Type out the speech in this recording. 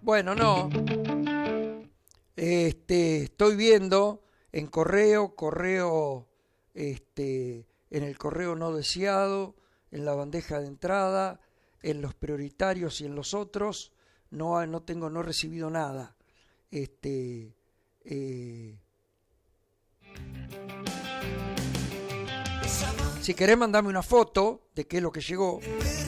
Bueno, no. Estoy viendo en correo, en el correo no deseado, en la bandeja de entrada, en los prioritarios y en los otros, no he recibido nada. Si querés mandarme una foto de qué es lo que llegó.